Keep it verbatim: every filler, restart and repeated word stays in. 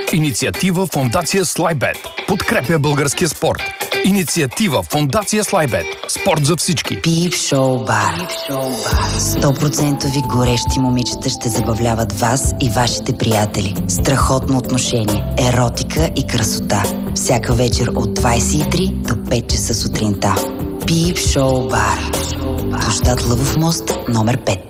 Инициатива Фондация Слайбет. Подкрепя българския спорт. Инициатива Фондация Слайбет. Спорт за всички. Пип Шоу Бар. сто процента горещи момичета ще забавляват вас и вашите приятели. Страхотно отношение, еротика и красота. Всяка вечер от двайсет и три до пет часа сутринта. Пип Шоу Бар. Площад Лъвов мост, номер пет.